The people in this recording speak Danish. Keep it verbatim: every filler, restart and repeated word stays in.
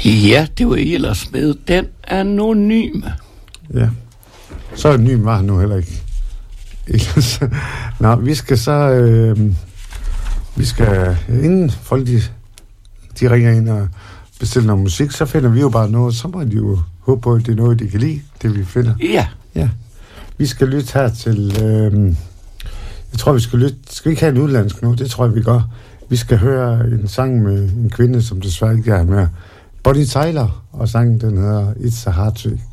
Ja, det var ellers med den anonyme. Ja, så er anonym var han nu heller ikke. Nå, vi skal så... Øh, vi skal... Inden folk de, de ringer ind og bestiller noget musik, så finder vi jo bare noget. Så må de jo håbe på, at det er noget, de kan lide, det vi finder. Ja. Ja. Vi skal lytte her til... Øh, jeg tror, vi skal lytte... Skal vi ikke have en udlandsk nu? Det tror jeg, vi gør. Vi skal høre en sang med en kvinde, som desværre ikke er med. Bonnie Tyler, og sangen den hedder It's a Heartbreak.